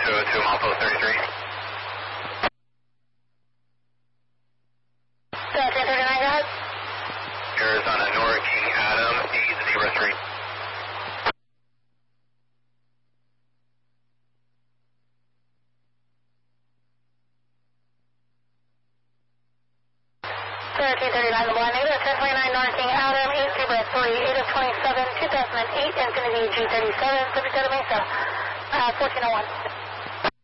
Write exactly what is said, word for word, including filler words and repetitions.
two two, Malpo thirty-three. thirteen thirty-nine, go ahead. Arizona Nora King Adam, eight zero three. thirteen thirty-nine, the blind negative, ten twenty-nine, Nora King Adam, eight zero three, eight of twenty-seven, two thousand eight, Infinity G thirty-seven, Pacific Mesa, uh, fourteen oh one.